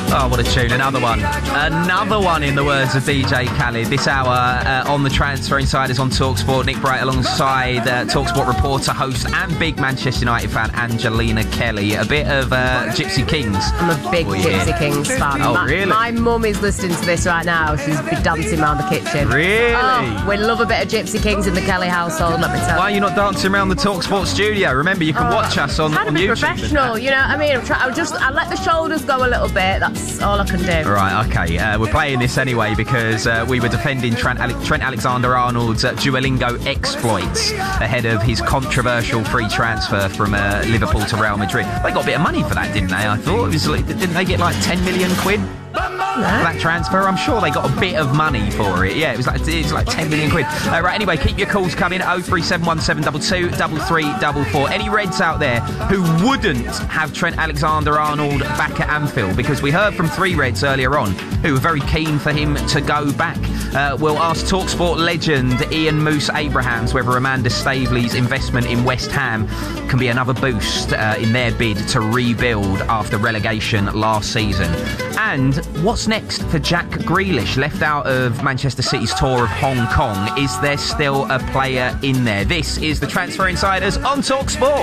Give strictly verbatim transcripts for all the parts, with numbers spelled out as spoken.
Oh, what a tune. Another one. Another one in the words of D J Khaled. This hour uh, on the Transfer Insiders on TalkSport. Nick Bright alongside uh, TalkSport reporter, host and big Manchester United fan Angelina Kelly. A bit of uh, Gypsy Kings. I'm a big Gypsy Kings fan. Oh, my, really? My mum is listening to this right now. She's been dancing around the kitchen. Really? Oh, we love a bit of Gypsy Kings in the Kelly household, let me tell you. Why are you not dancing around the TalkSport studio? Remember, you can oh, watch us on, trying on to be YouTube. Professional, you know what I mean? I'm trying. I just I let the shoulders go a little bit. That's all I can do. Right, okay. Uh, we're playing this anyway because uh, we were defending Trent, Ale- Trent Alexander-Arnold's uh, Duolingo exploits ahead of his controversial free transfer from uh, Liverpool to Real Madrid. They got a bit of money for that, didn't they? I thought it was like, didn't they get like ten million quid? For that transfer, I'm sure they got a bit of money for it. Yeah, it was like it was like ten million quid. Uh, right, anyway, keep your calls coming. oh three seven one seven two two, three three four four. Any Reds out there who wouldn't have Trent Alexander-Arnold back at Anfield? Because we heard from three Reds earlier on who were very keen for him to go back. Uh, we'll ask TalkSport legend Ian Moose Abrahams whether Amanda Staveley's investment in West Ham can be another boost uh, in their bid to rebuild after relegation last season. And what's next for Jack Grealish, left out of Manchester City's tour of Hong Kong? Is there still a player in there? This is the Transfer Insiders on TalkSport.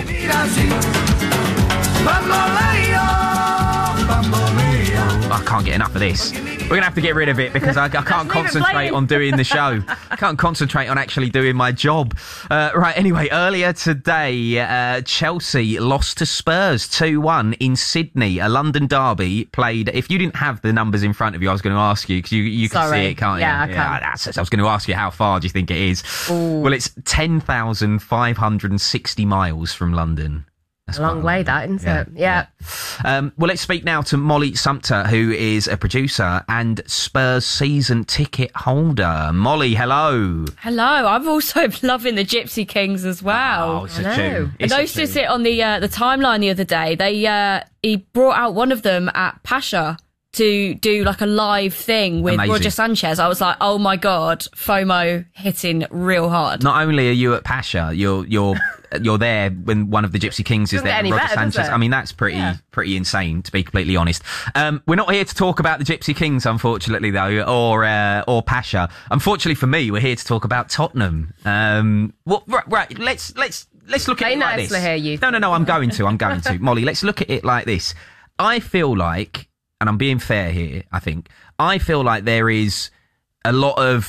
I can't get enough of this. We're going to have to get rid of it because I, I can't concentrate on doing the show. I can't concentrate on actually doing my job. Uh, right, anyway, earlier today, uh, Chelsea lost to Spurs two one in Sydney. A London derby played. If you didn't have the numbers in front of you, I was going to ask you because you, you can Sorry. see it, can't yeah, you? I Yeah, can. that's, I was going to ask you how far do you think it is? Ooh. Well, it's ten thousand five hundred sixty miles from London. That's A long way, that, isn't yeah, it? Yeah. yeah. Um, well, let's speak now to Molly Sumter, who is a producer and Spurs season ticket holder. Molly, hello. Hello. I'm also loving the Gypsy Kings as well. Oh, it's a I know. tune. I It's a noticed tune. it on the uh, the timeline the other day. They uh, he brought out one of them at Pasha to do like a live thing with Amazing. Roger Sanchez. I was like, oh my god, FOMO hitting real hard. Not only are you at Pasha, you're you're you're there when one of the Gypsy Kings is Doesn't there. get any Roger better, does Sanchez. it? I mean, that's pretty Yeah. pretty insane, to be completely honest. Um, we're not here to talk about the Gypsy Kings, unfortunately, though, or uh, or Pasha. Unfortunately for me, we're here to talk about Tottenham. Um, well, right, right. Let's let's let's look at Play it like nicely this. here, you. No, no, no. I'm going to. I'm going to. Molly, let's look at it like this. I feel like, and I'm being fair here, I think, I feel like there is a lot of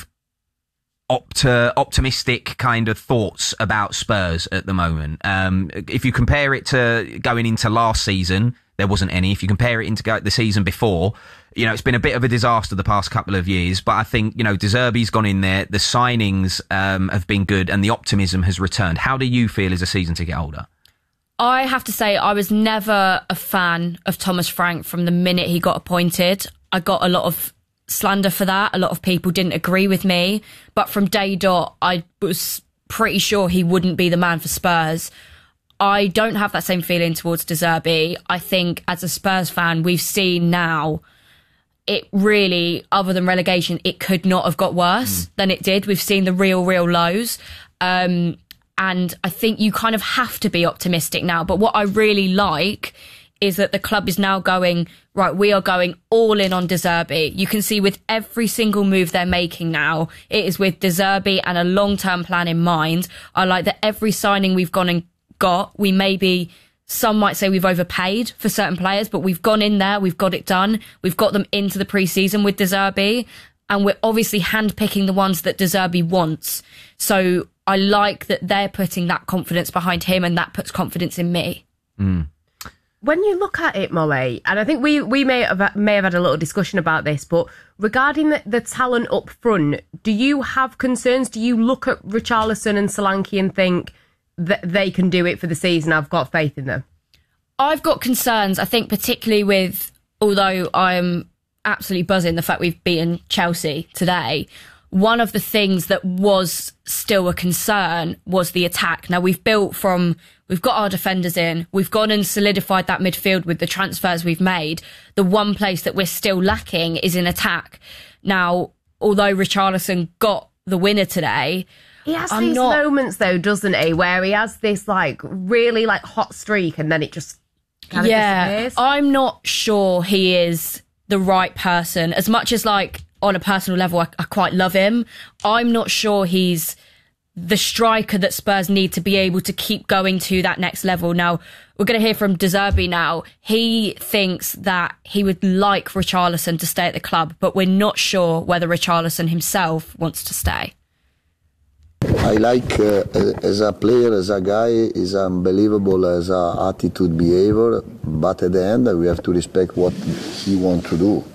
Opta, optimistic kind of thoughts about Spurs at the moment. Um, if you compare it to going into last season, there wasn't any. If you compare it into go, the season before, you know, it's been a bit of a disaster the past couple of years. But I think, you know, De Zerbi's gone in there. The signings um, have been good and the optimism has returned. How do you feel as a season ticket holder? I have to say, I was never a fan of Thomas Frank from the minute he got appointed. I got a lot of slander for that. A lot of people didn't agree with me. But from day dot, I was pretty sure he wouldn't be the man for Spurs. I don't have that same feeling towards De Zerbi. I think as a Spurs fan, we've seen now it really, other than relegation, it could not have got worse mm. than it did. We've seen the real, real lows. Um, and I think you kind of have to be optimistic now. But what I really like is that the club is now going, right, we are going all in on De Zerbi. You can see with every single move they're making now, it is with De Zerbi and a long-term plan in mind. I like that every signing we've gone and got, we maybe, some might say we've overpaid for certain players, but we've gone in there, we've got it done. We've got them into the pre-season with De Zerbi, and we're obviously handpicking the ones that De Zerbi wants. So I like that they're putting that confidence behind him, and that puts confidence in me. Mm. When you look at it, Molly, and I think we, we may have may have had a little discussion about this, but regarding the, the talent up front, do you have concerns? Do you look at Richarlison and Solanke and think that they can do it for the season? I've got faith in them. I've got concerns, I think, particularly with, although I'm absolutely buzzing the fact we've beaten Chelsea today, one of the things that was still a concern was the attack. Now, we've built from, we've got our defenders in, we've gone and solidified that midfield with the transfers we've made. The one place that we're still lacking is in attack. Now, although Richarlison got the winner today, he has I'm these not... moments, though, doesn't he, where he has this, like, really, like, hot streak and then it just kind of yeah, disappears. I'm not sure he is the right person. As much as, like, on a personal level, I, I quite love him, I'm not sure he's the striker that Spurs need to be able to keep going to that next level. Now, we're going to hear from De Zerbi now. He thinks that he would like Richarlison to stay at the club, but we're not sure whether Richarlison himself wants to stay. I like uh, as a player, as a guy, is unbelievable as a attitude, behavior, but at the end we have to respect what he wants to do.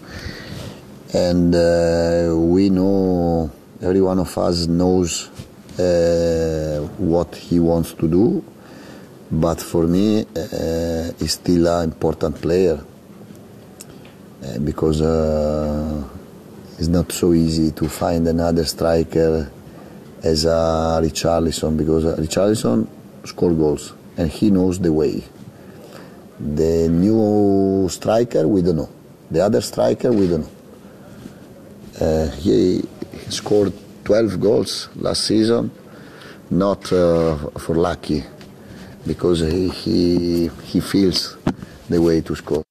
And uh, we know, every one of us knows uh, what he wants to do, but for me uh, he's still an important player uh, because uh, it's not so easy to find another striker as a Richarlison, because Richarlison scores goals and he knows the way. The new striker, we don't know. The other striker, we don't know. Uh, he scored twelve goals last season, not uh, for lucky, because he, he, he feels the way to score.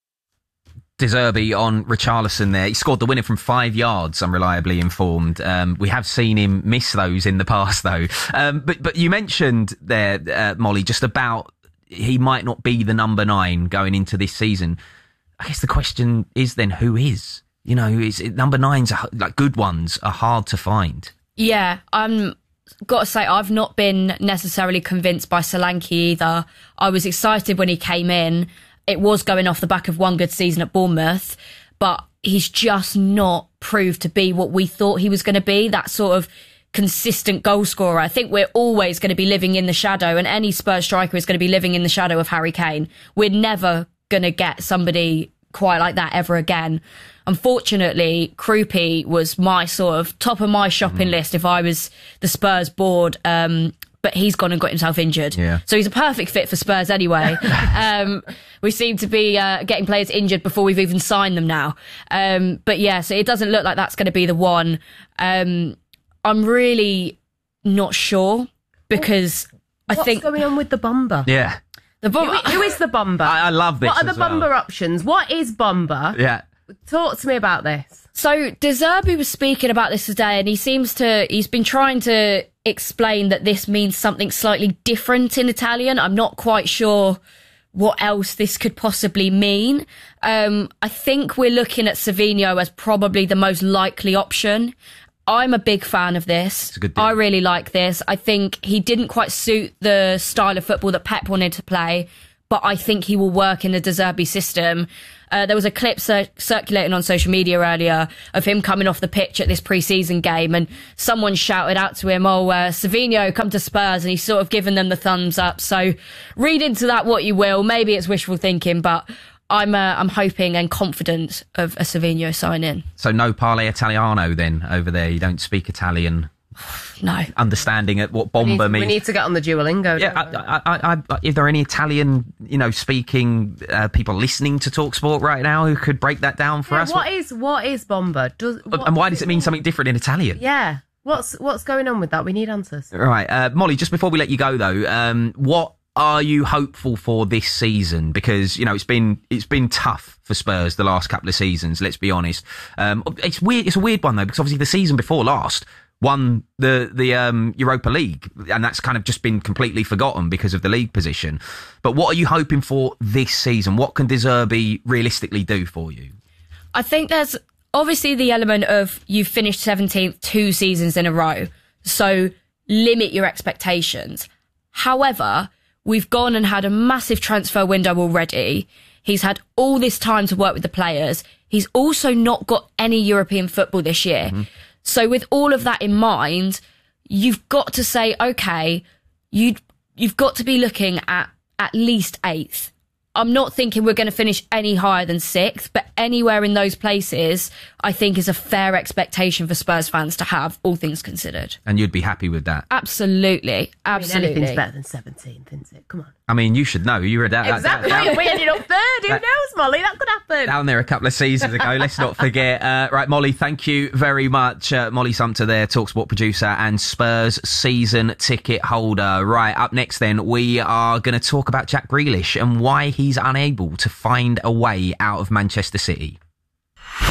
De Zerbi on Richarlison there. He scored the winner from five yards, I'm reliably informed. Um, we have seen him miss those in the past, though. Um, but but you mentioned there, uh, Molly, just about he might not be the number nine going into this season. I guess the question is then, who is? You know, is it, number nines, are, like good ones, are hard to find. Yeah, I'm got to say, I've not been necessarily convinced by Solanke either. I was excited when he came in. It was going off the back of one good season at Bournemouth, but he's just not proved to be what we thought he was going to be, that sort of consistent goal scorer. I think we're always going to be living in the shadow, and any Spurs striker is going to be living in the shadow of Harry Kane. We're never going to get somebody quite like that ever again. Unfortunately, Kruppi was my sort of top of my shopping mm. list if I was the Spurs board. Um, but he's gone and got himself injured. Yeah. So he's a perfect fit for Spurs anyway. um, we seem to be uh, getting players injured before we've even signed them now. Um, but yeah, so it doesn't look like that's going to be the one. Um, I'm really not sure because What's I think... What's going on with the bomber? Yeah. The bomber. Who, who is the bomber? I, I love this. What are the as well. bomber options? What is bomber? Yeah. Talk to me about this. So De Zerbi was speaking about this today, and he seems to, he's been trying to explain that this means something slightly different in Italian. I'm not quite sure what else this could possibly mean. Um, I think we're looking at Savinho as probably the most likely option. I'm a big fan of this. It's a good deal. I really like this. I think he didn't quite suit the style of football that Pep wanted to play, but I think he will work in the De Zerbi system. Uh, there was a clip cir- circulating on social media earlier of him coming off the pitch at this pre-season game, and someone shouted out to him, oh, uh, Savinho, come to Spurs, and he's sort of given them the thumbs up. So read into that what you will. Maybe it's wishful thinking, but I'm uh, I'm hoping and confident of a Savinho sign-in. So no Parle Italiano then over there? You don't speak Italian? No. Understanding at what bomber we need, means. We need to get on the Duolingo. Yeah, I, I, I, I, is there any Italian, you know, speaking uh, people listening to TalkSport right now who could break that down for yeah, us? What is what is bomber? Does, what and why does does it mean mean? something different in Italian? Yeah. What's what's going on with that? We need answers. Right, uh, Molly. Just before we let you go, though, um, what are you hopeful for this season? Because you know it's been it's been tough for Spurs the last couple of seasons. Let's be honest. Um, it's weird. It's a weird one though, because obviously the season before last won the the um, Europa League, and that's kind of just been completely forgotten because of the league position. But what are you hoping for this season? What can De Zerbi realistically do for you? I think there's obviously the element of you've finished seventeenth two seasons in a row, so limit your expectations. However, we've gone and had a massive transfer window already. He's had all this time to work with the players. He's also not got any European football this year. Mm-hmm. So with all of that in mind, you've got to say, okay, you you've got to be looking at at least eighth. I'm not thinking we're going to finish any higher than sixth, but anywhere in those places, I think is a fair expectation for Spurs fans to have, all things considered. And you'd be happy with that? Absolutely. Absolutely. I mean, anything's better than seventeenth, isn't it? Come on. I mean, you should know. You were down, exactly. Down, down, we ended up third. Who that, knows, Molly? That could happen. Down there a couple of seasons ago. Let's not forget. Uh, right, Molly, thank you very much. Uh, Molly Sumter there, TalkSport producer and Spurs season ticket holder. Right, up next then, we are going to talk about Jack Grealish and why he's unable to find a way out of Manchester City.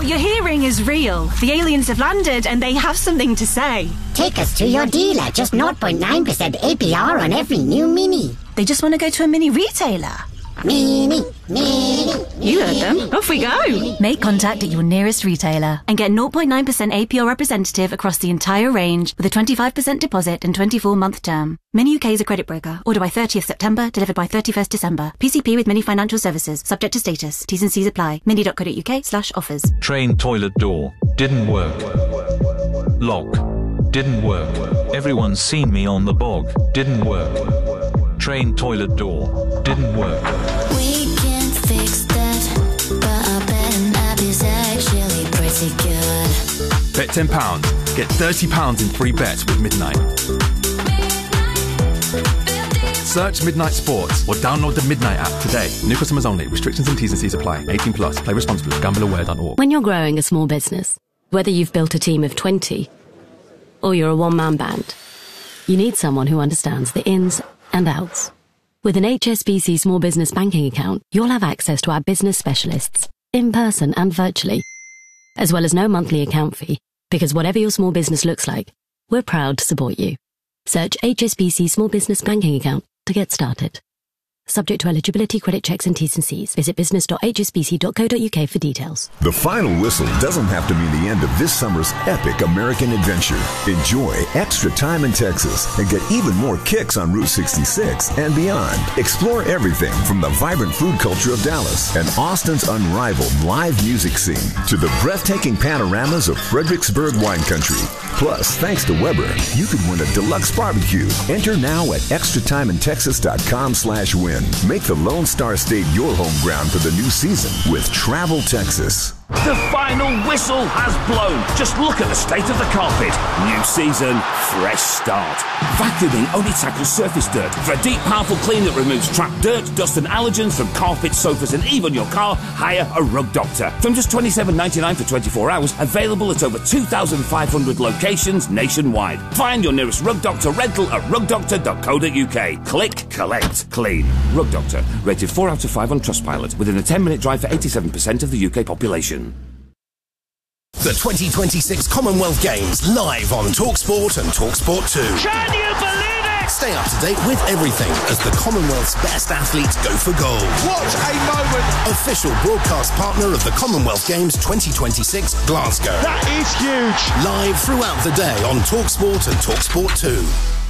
What you're hearing is real. The aliens have landed and they have something to say. Take us to your dealer. Just zero point nine percent A P R on every new Mini. They just want to go to a mini retailer. Mini, Mini. You heard them. Off we go. Make contact at your nearest retailer and get zero point nine percent A P R representative across the entire range with a twenty-five percent deposit and twenty-four month term. Mini U K is a credit broker. Order by thirtieth September, delivered by thirty-first December. P C P with Mini Financial Services. Subject to status. T's and C's apply. mini.co.uk slash offers. Train toilet door. Didn't work. Lock. Didn't work. Everyone's seen me on the bog. Didn't work. Train toilet door. Didn't work. We can fix that, but I bet an app is actually pretty good. Bet ten pounds. Get thirty pounds in free bets with Midnight. Search Midnight Sports or download the Midnight app today. New customers only. Restrictions and T's and C's apply. eighteen plus. Play responsibly. gamble aware dot org. When you're growing a small business, whether you've built a team of twenty or you're a one-man band, you need someone who understands the ins and outs. With an H S B C Small Business Banking account, you'll have access to our business specialists, in person and virtually, as well as no monthly account fee, because whatever your small business looks like, we're proud to support you. Search H S B C Small Business Banking account to get started. Subject to eligibility, credit checks and T's and C's. Visit business dot h s b c dot co dot u k for details. The final whistle doesn't have to mean the end of this summer's epic American adventure. Enjoy extra time in Texas and get even more kicks on Route sixty-six and beyond. Explore everything from the vibrant food culture of Dallas and Austin's unrivaled live music scene to the breathtaking panoramas of Fredericksburg wine country. Plus, thanks to Weber, you could win a deluxe barbecue. Enter now at extra time in texas dot com slash win. Make the Lone Star State your home ground for the new season with Travel Texas. The final whistle has blown. Just look at the state of the carpet. New season, fresh start. Vacuuming only tackles surface dirt. For a deep, powerful clean that removes trapped dirt, dust and allergens from carpets, sofas and even your car, hire a Rug Doctor. From just twenty-seven ninety-nine for twenty-four hours, available at over two thousand five hundred locations nationwide. Find your nearest Rug Doctor rental at rug doctor dot co dot u k. Click, collect, clean. Rug Doctor, rated four out of five on Trustpilot, within a ten minute drive for eighty-seven percent of the U K population. The twenty twenty-six Commonwealth Games live on TalkSport and TalkSport two. Can you believe it? Stay up to date with everything as the Commonwealth's best athletes go for gold. What a moment! Official broadcast partner of the Commonwealth Games twenty twenty-six Glasgow. That is huge! Live throughout the day on TalkSport and TalkSport two.